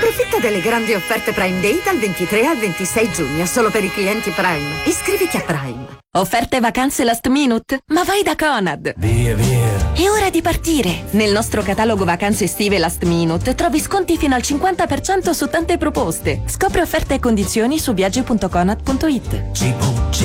Approfitta delle grandi offerte Prime Day dal 23 al 26 giugno, solo per i clienti Prime. Iscriviti a Prime. Offerte vacanze last minute? Ma vai da Conad! Via, via! È ora di partire! Nel nostro catalogo vacanze estive last minute trovi sconti fino al 50% su tante proposte. Scopri offerte e condizioni su viaggi.conad.it.